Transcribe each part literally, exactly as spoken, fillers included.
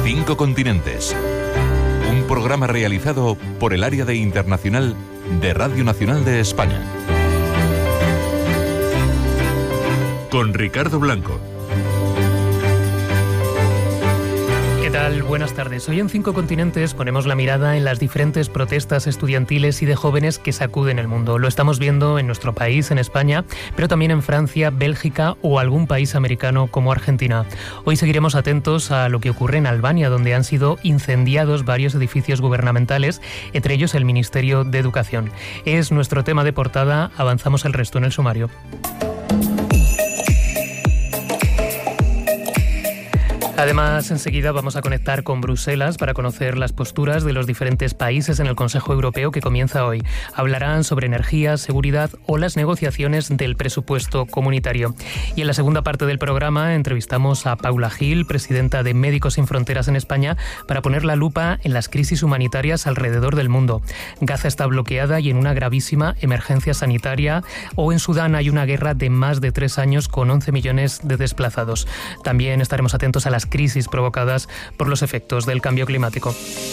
Cinco continentes. Un programa realizado por el Área de Internacional de Radio Nacional de España. Con Ricardo Blanco. ¿Qué tal? Buenas tardes. Hoy en Cinco Continentes ponemos la mirada en las diferentes protestas estudiantiles y de jóvenes que sacuden el mundo. Lo estamos viendo en nuestro país, en España, pero también en Francia, Bélgica o algún país americano como Argentina. Hoy seguiremos atentos a lo que ocurre en Albania, donde han sido incendiados varios edificios gubernamentales, entre ellos el Ministerio de Educación. Es nuestro tema de portada. Avanzamos el resto en el sumario. Además, enseguida vamos a conectar con Bruselas para conocer las posturas de los diferentes países en el Consejo Europeo que comienza hoy. Hablarán sobre energía, seguridad o las negociaciones del presupuesto comunitario. Y en la segunda parte del programa entrevistamos a Paula Gil, presidenta de Médicos Sin Fronteras en España, para poner la lupa en las crisis humanitarias alrededor del mundo. Gaza está bloqueada y en una gravísima emergencia sanitaria, o en Sudán hay una guerra de más de tres años con once millones de desplazados. También estaremos atentos a las crisis provocadas por los efectos del cambio climático.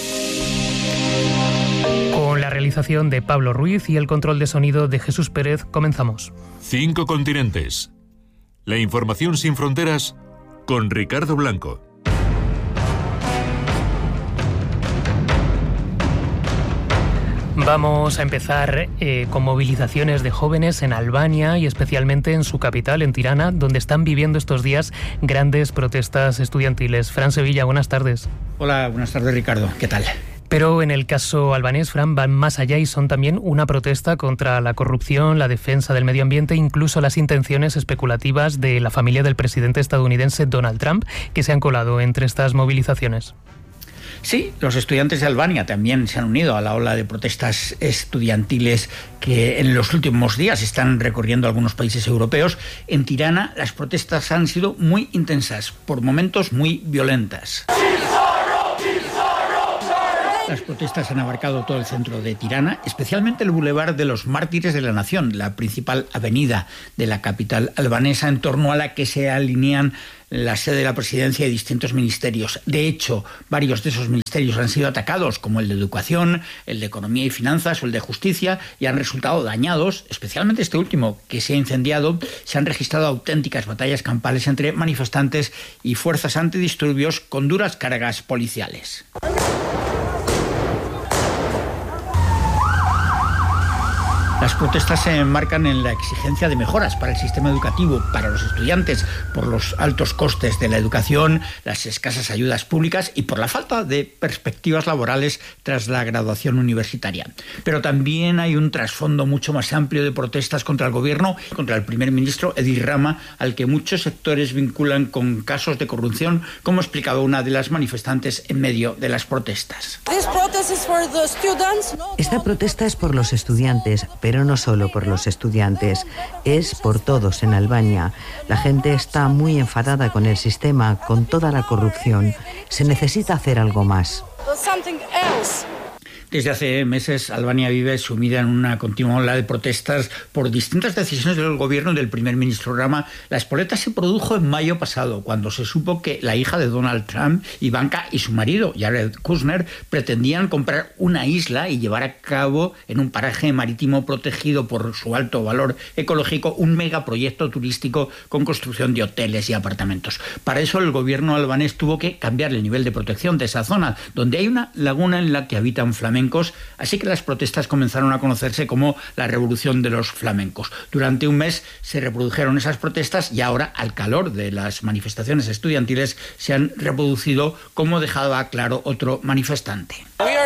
Con la realización de Pablo Ruiz y el control de sonido de Jesús Pérez, comenzamos. Cinco continentes. La información sin fronteras con Ricardo Blanco. Vamos a empezar eh, con movilizaciones de jóvenes en Albania y especialmente en su capital, en Tirana, donde están viviendo estos días grandes protestas estudiantiles. Fran Sevilla, buenas tardes. Hola, buenas tardes, Ricardo. ¿Qué tal? Pero en el caso albanés, Fran, van más allá y son también una protesta contra la corrupción, la defensa del medio ambiente, incluso las intenciones especulativas de la familia del presidente estadounidense Donald Trump, que se han colado entre estas movilizaciones. Sí, los estudiantes de Albania también se han unido a la ola de protestas estudiantiles que en los últimos días están recorriendo algunos países europeos. En Tirana las protestas han sido muy intensas, por momentos muy violentas. Las protestas han abarcado todo el centro de Tirana, especialmente el Boulevard de los Mártires de la Nación, la principal avenida de la capital albanesa, en torno a la que se alinean la sede de la presidencia y distintos ministerios. De hecho, varios de esos ministerios han sido atacados, como el de Educación, el de Economía y Finanzas o el de Justicia, y han resultado dañados, especialmente este último, que se ha incendiado. Se han registrado auténticas batallas campales entre manifestantes y fuerzas antidisturbios con duras cargas policiales. Las protestas se enmarcan en la exigencia de mejoras para el sistema educativo, para los estudiantes, por los altos costes de la educación, las escasas ayudas públicas y por la falta de perspectivas laborales tras la graduación universitaria. Pero también hay un trasfondo mucho más amplio de protestas contra el gobierno, contra el primer ministro Edi Rama, al que muchos sectores vinculan con casos de corrupción, como explicaba una de las manifestantes en medio de las protestas. Esta protesta es por los estudiantes, pero Pero no solo por los estudiantes, es por todos en Albania. La gente está muy enfadada con el sistema, con toda la corrupción. Se necesita hacer algo más. Desde hace meses, Albania vive sumida en una continua ola de protestas por distintas decisiones del gobierno del primer ministro Rama. La espoleta se produjo en mayo pasado, cuando se supo que la hija de Donald Trump, Ivanka, y su marido, Jared Kushner, pretendían comprar una isla y llevar a cabo en un paraje marítimo protegido por su alto valor ecológico un megaproyecto turístico con construcción de hoteles y apartamentos. Para eso el gobierno albanés tuvo que cambiar el nivel de protección de esa zona, donde hay una laguna en la que habitan flamencos. Así que las protestas comenzaron a conocerse como la Revolución de los Flamencos. Durante un mes se reprodujeron esas protestas y ahora, al calor de las manifestaciones estudiantiles, se han reproducido, como dejaba claro otro manifestante.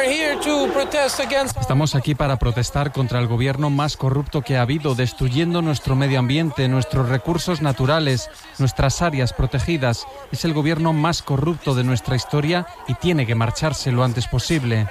Estamos aquí para protestar contra el gobierno más corrupto que ha habido, destruyendo nuestro medio ambiente, nuestros recursos naturales, nuestras áreas protegidas. Es el gobierno más corrupto de nuestra historia y tiene que marcharse lo antes posible.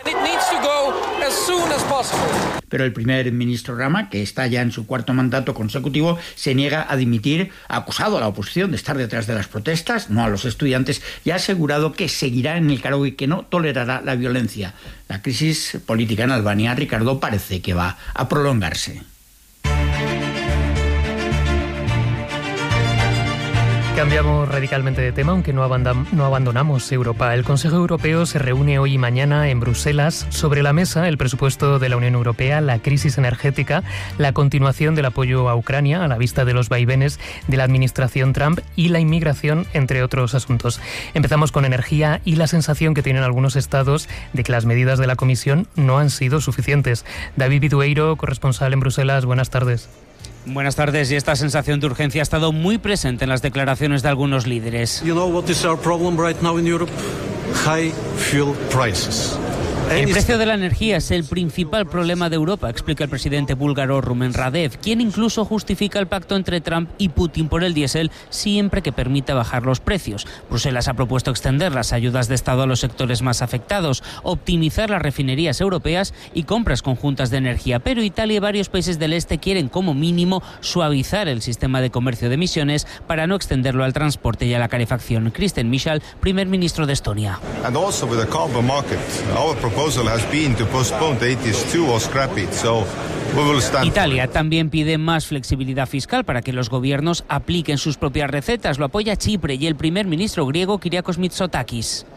Pero el primer ministro Rama, que está ya en su cuarto mandato consecutivo, se niega a dimitir, ha acusado a la oposición de estar detrás de las protestas, no a los estudiantes, y ha asegurado que seguirá en el cargo y que no tolerará la violencia. La crisis política en Albania, Ricardo, parece que va a prolongarse. Cambiamos radicalmente de tema, aunque no, abandam- no abandonamos Europa. El Consejo Europeo se reúne hoy y mañana en Bruselas. Sobre la mesa, el presupuesto de la Unión Europea, la crisis energética, la continuación del apoyo a Ucrania a la vista de los vaivenes de la administración Trump y la inmigración, entre otros asuntos. Empezamos con energía y la sensación que tienen algunos estados de que las medidas de la Comisión no han sido suficientes. David Vidueiro, corresponsal en Bruselas, buenas tardes. Buenas tardes. Y esta sensación de urgencia ha estado muy presente en las declaraciones de algunos líderes. You know what is our problem right now in Europe? High fuel prices. El precio de la energía es el principal problema de Europa, explica el presidente búlgaro Rumen Radev, quien incluso justifica el pacto entre Trump y Putin por el diésel siempre que permita bajar los precios. Bruselas ha propuesto extender las ayudas de Estado a los sectores más afectados, optimizar las refinerías europeas y compras conjuntas de energía. Pero Italia y varios países del este quieren como mínimo suavizar el sistema de comercio de emisiones para no extenderlo al transporte y a la calefacción. Kristen Michel, primer ministro de Estonia. And also with the carbon market, our proposal has been to postpone the E T S two or scrap it. So we will stand. Italia también pide más flexibilidad fiscal para que los gobiernos apliquen sus propias recetas. Lo apoya Chipre y el primer ministro griego Kyriakos Mitsotakis.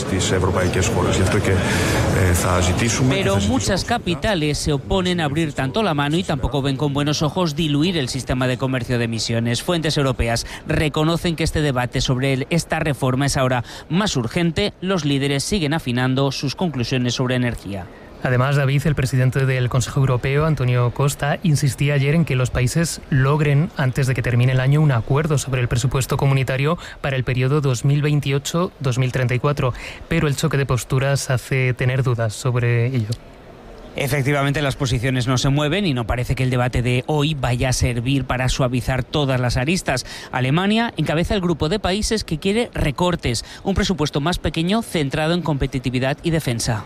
Pero muchas capitales se oponen a abrir tanto la mano y tampoco ven con buenos ojos diluir el sistema de comercio de emisiones. Fuentes europeas reconocen que este debate sobre esta reforma es ahora más urgente. Los líderes siguen afinando sus conclusiones sobre energía. Además, David, el presidente del Consejo Europeo, Antonio Costa, insistía ayer en que los países logren, antes de que termine el año, un acuerdo sobre el presupuesto comunitario para el periodo dos mil veintiocho dos mil treinta y cuatro. Pero el choque de posturas hace tener dudas sobre ello. Efectivamente, las posiciones no se mueven y no parece que el debate de hoy vaya a servir para suavizar todas las aristas. Alemania encabeza el grupo de países que quiere recortes, un presupuesto más pequeño centrado en competitividad y defensa.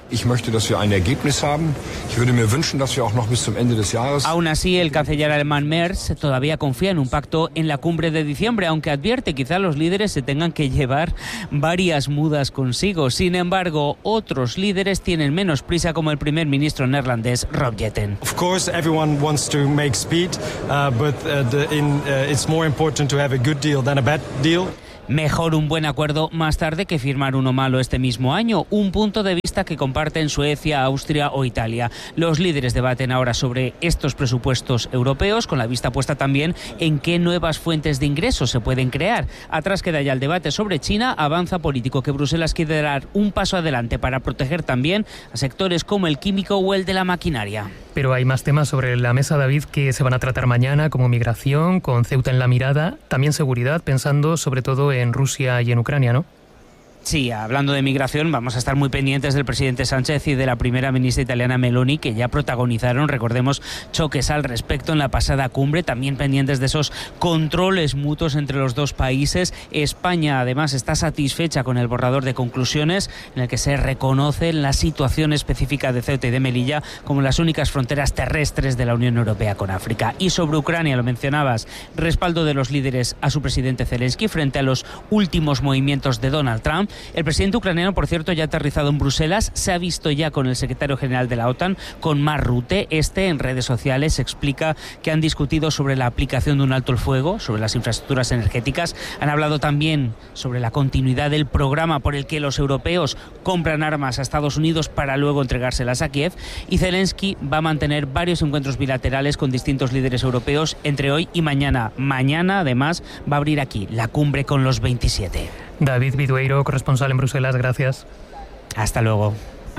Aún así, el canciller alemán Merz todavía confía en un pacto en la cumbre de diciembre, aunque advierte quizá los líderes se tengan que llevar varias mudas consigo. Sin embargo, otros líderes tienen menos prisa, como el primer ministro neerlandés Rob Jetten. Of course, everyone wants to make speed, uh, but uh, the, in, uh, it's more important to have a good deal than a bad deal. Mejor un buen acuerdo más tarde que firmar uno malo este mismo año, un punto de vista que comparten Suecia, Austria o Italia. Los líderes debaten ahora sobre estos presupuestos europeos, con la vista puesta también en qué nuevas fuentes de ingresos se pueden crear. Atrás queda ya el debate sobre China, avanza político que Bruselas quiere dar un paso adelante para proteger también a sectores como el químico o el de la maquinaria. Pero hay más temas sobre la mesa, David, que se van a tratar mañana, como migración, con Ceuta en la mirada, también seguridad, pensando sobre todo en Rusia y en Ucrania, ¿no? Sí, hablando de migración, vamos a estar muy pendientes del presidente Sánchez y de la primera ministra italiana Meloni, que ya protagonizaron, recordemos, choques al respecto en la pasada cumbre, también pendientes de esos controles mutuos entre los dos países. España, además, está satisfecha con el borrador de conclusiones en el que se reconoce la situación específica de Ceuta y de Melilla como las únicas fronteras terrestres de la Unión Europea con África. Y sobre Ucrania, lo mencionabas, respaldo de los líderes a su presidente Zelensky frente a los últimos movimientos de Donald Trump. El presidente ucraniano, por cierto, ya ha aterrizado en Bruselas, se ha visto ya con el secretario general de la OTAN, con Mark Rutte. Este, en redes sociales, explica que han discutido sobre la aplicación de un alto el fuego, sobre las infraestructuras energéticas. Han hablado también sobre la continuidad del programa por el que los europeos compran armas a Estados Unidos para luego entregárselas a Kiev. Y Zelensky va a mantener varios encuentros bilaterales con distintos líderes europeos entre hoy y mañana. Mañana, además, va a abrir aquí la cumbre con los veintisiete. David Vidueiro, corresponsal en Bruselas, gracias. Hasta luego.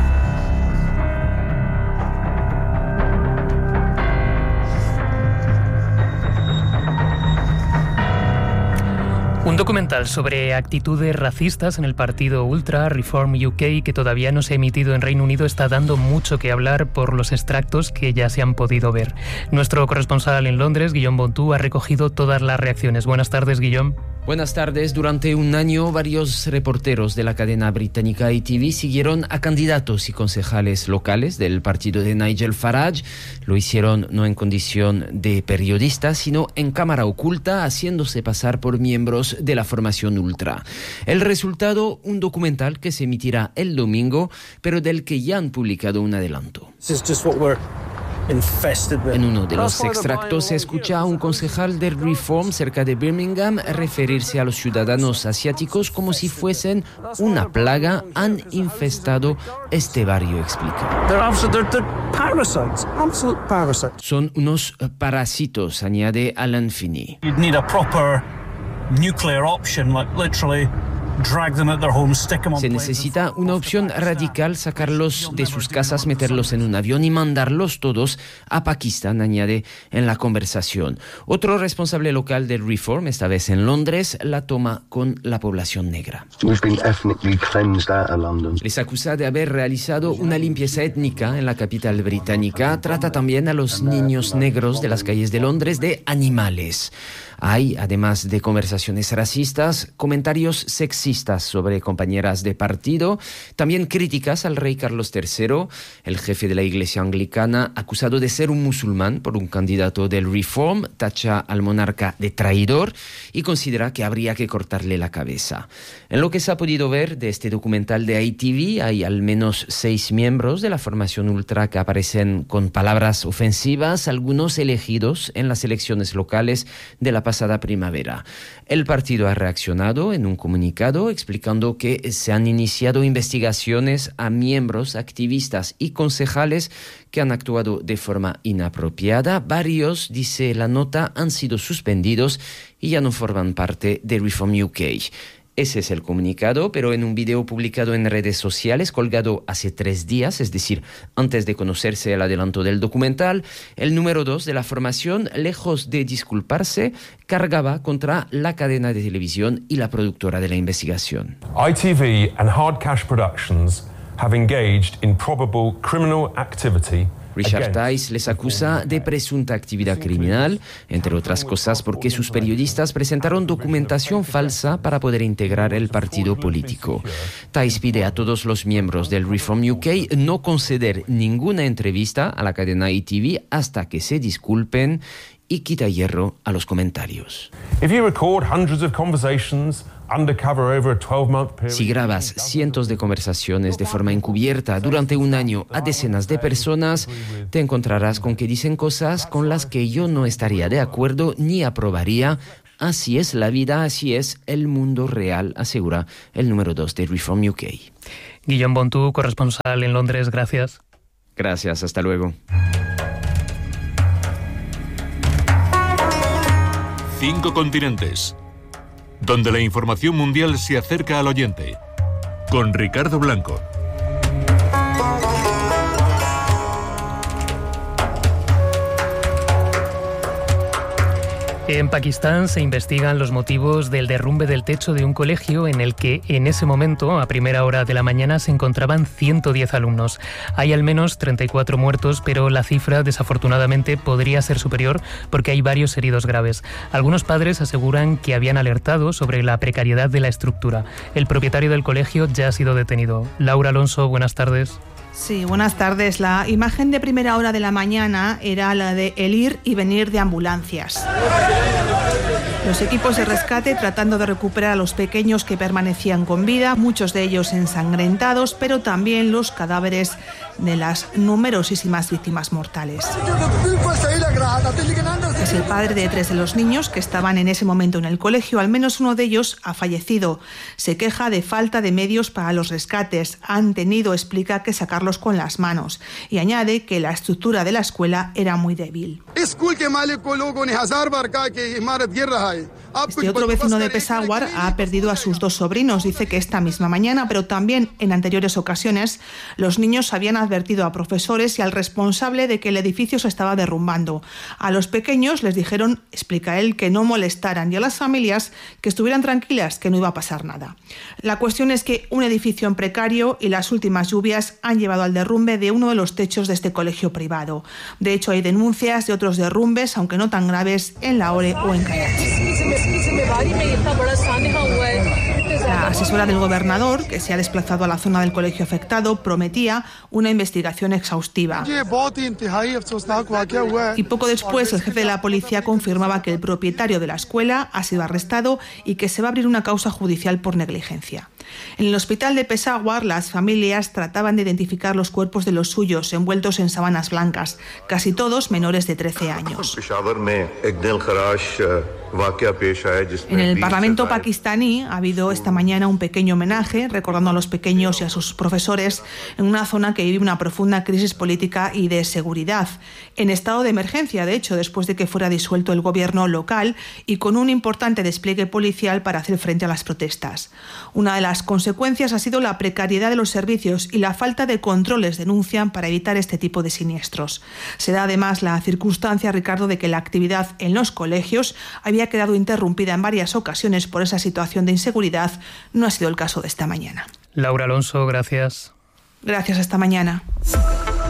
Un documental sobre actitudes racistas en el partido ultra Reform U K, que todavía no se ha emitido en Reino Unido, está dando mucho que hablar por los extractos que ya se han podido ver. Nuestro corresponsal en Londres, Guillaume Bontú, ha recogido todas las reacciones. Buenas tardes, Guillaume. Buenas tardes. Durante un año, varios reporteros de la cadena británica I T V siguieron a candidatos y concejales locales del partido de Nigel Farage. Lo hicieron no en condición de periodistas, sino en cámara oculta, haciéndose pasar por miembros de la formación ultra. El resultado, un documental que se emitirá el domingo, pero del que ya han publicado un adelanto. En uno de los extractos se escucha a un concejal del Reform cerca de Birmingham referirse a los ciudadanos asiáticos como si fuesen una plaga. Han infestado este barrio, explica. Son unos parásitos, añade Alan Finney. Se necesita una opción radical, sacarlos de sus casas, meterlos en un avión y mandarlos todos a Pakistán, añade en la conversación. Otro responsable local del Reform, esta vez en Londres, la toma con la población negra. Les acusa de haber realizado una limpieza étnica en la capital británica. Trata también a los niños negros de las calles de Londres de animales. Hay, además de conversaciones racistas, comentarios sexistas sobre compañeras de partido, también críticas al rey Carlos tercero, el jefe de la Iglesia anglicana, acusado de ser un musulmán por un candidato del Reform, tacha al monarca de traidor y considera que habría que cortarle la cabeza. En lo que se ha podido ver de este documental de I T V, hay al menos seis miembros de la formación ultra que aparecen con palabras ofensivas, algunos elegidos en las elecciones locales de la pasada primavera. El partido ha reaccionado en un comunicado explicando que se han iniciado investigaciones a miembros, activistas y concejales que han actuado de forma inapropiada. Varios, dice la nota, han sido suspendidos y ya no forman parte de Reform U K. Ese es el comunicado, pero en un video publicado en redes sociales, colgado hace tres días, es decir, antes de conocerse el adelanto del documental, el número dos de la formación, lejos de disculparse, cargaba contra la cadena de televisión y la productora de la investigación. I T V and Hard Cash Productions have engaged in probable criminal activity. Richard Tice les acusa de presunta actividad criminal, entre otras cosas porque sus periodistas presentaron documentación falsa para poder integrar el partido político. Tice pide a todos los miembros del Reform U K no conceder ninguna entrevista a la cadena I T V hasta que se disculpen y quita hierro a los comentarios. If you record hundreds of conversations undercover over a twelve-month period. Si grabas cientos de conversaciones de forma encubierta durante un año a decenas de personas, te encontrarás con que dicen cosas con las que yo no estaría de acuerdo ni aprobaría. Así es la vida, así es el mundo real, asegura el número dos de Reform U K. Guillaume Bontú, corresponsal en Londres, gracias. Gracias, hasta luego. Cinco continentes, donde la información mundial se acerca al oyente, con Ricardo Blanco. En Pakistán se investigan los motivos del derrumbe del techo de un colegio en el que en ese momento, a primera hora de la mañana, se encontraban ciento diez alumnos. Hay al menos treinta y cuatro muertos, pero la cifra desafortunadamente podría ser superior porque hay varios heridos graves. Algunos padres aseguran que habían alertado sobre la precariedad de la estructura. El propietario del colegio ya ha sido detenido. Laura Alonso, buenas tardes. Sí, buenas tardes. La imagen de primera hora de la mañana era la de el ir y venir de ambulancias. Los equipos de rescate tratando de recuperar a los pequeños que permanecían con vida, muchos de ellos ensangrentados, pero también los cadáveres de las numerosísimas víctimas mortales. Es el padre de tres de los niños que estaban en ese momento en el colegio. Al menos uno de ellos ha fallecido. Se queja de falta de medios para los rescates. Han tenido, explica, que sacarlos con las manos. Y añade que la estructura de la escuela era muy débil. Este otro vecino de Peshawar ha perdido a sus dos sobrinos. Dice que esta misma mañana, pero también en anteriores ocasiones, los niños habían advertido a profesores y al responsable de que el edificio se estaba derrumbando. A los pequeños les dijeron, explica él, que no molestaran y a las familias que estuvieran tranquilas, que no iba a pasar nada. La cuestión es que un edificio en precario y las últimas lluvias han llevado al derrumbe de uno de los techos de este colegio privado. De hecho, hay denuncias de otros derrumbes, aunque no tan graves, en Lahore o en Karachi. La asesora del gobernador, que se ha desplazado a la zona del colegio afectado, prometía una investigación exhaustiva. Y poco después, el jefe de la policía confirmaba que el propietario de la escuela ha sido arrestado y que se va a abrir una causa judicial por negligencia. En el hospital de Peshawar, las familias trataban de identificar los cuerpos de los suyos envueltos en sábanas blancas, casi todos menores de trece años. En el Parlamento pakistaní ha habido esta mañana un pequeño homenaje recordando a los pequeños y a sus profesores en una zona que vive una profunda crisis política y de seguridad. En estado de emergencia, de hecho, después de que fuera disuelto el gobierno local y con un importante despliegue policial para hacer frente a las protestas. Una de las consecuencias ha sido la precariedad de los servicios y la falta de controles, denuncian, para evitar este tipo de siniestros. Se da además la circunstancia, Ricardo, de que la actividad en los colegios había quedado interrumpida en varias ocasiones por esa situación de inseguridad. No ha sido el caso de esta mañana. Laura Alonso, gracias. Gracias, hasta mañana.